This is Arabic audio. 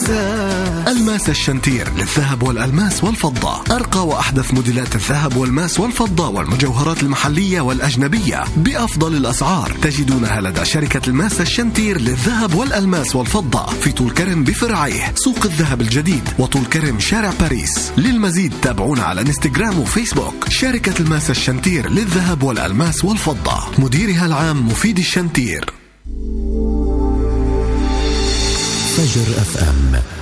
الماس الشنتير للذهب والألماس والفضة، أرقى وأحدث موديلات الذهب والماس والفضة والمجوهرات المحلية والأجنبية بأفضل الأسعار تجدونها لدى شركة الماس الشنتير للذهب والألماس والفضة في طول كرم بفرعيه، سوق الذهب الجديد، وطول كرم شارع باريس. للمزيد تابعونا على انستغرام وفيسبوك. شركة الماس الشنتير للذهب والألماس والفضة، مديرها العام مفيد الشنتير. فجر FM